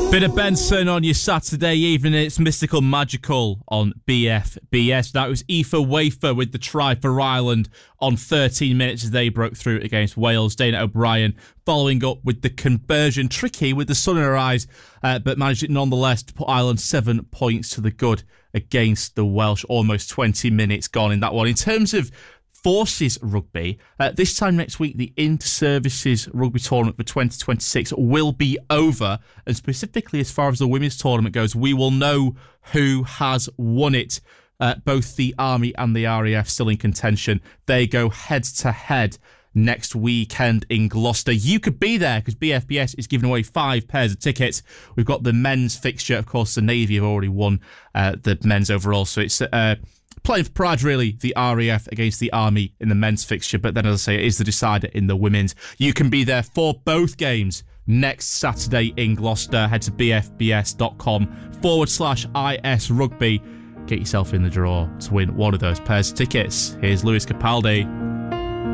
Bit of Benson on your Saturday evening. It's mystical, magical on BFBS. That was Aoife Wafer with the try for Ireland on 13 minutes as they broke through against Wales. Dana O'Brien following up with the conversion. Tricky with the sun in her eyes, but managed it nonetheless to put Ireland 7 points to the good against the Welsh. Almost 20 minutes gone in that one. In terms of Forces rugby, this time next week, the Inter-Services Rugby Tournament for 2026 will be over. And specifically, as far as the women's tournament goes, we will know who has won it. Both the Army and the RAF still in contention. They go head-to-head next weekend in Gloucester. You could be there because BFBS is giving away 5 pairs of tickets. We've got the men's fixture. Of course, the Navy have already won the men's overall. So it's playing for pride, really, the RAF against the Army in the men's fixture. But then, as I say, it is the decider in the women's. You can be there for both games next Saturday in Gloucester. Head to bfbs.com/IS Rugby. Get yourself in the draw to win one of those pairs of tickets. Here's Lewis Capaldi.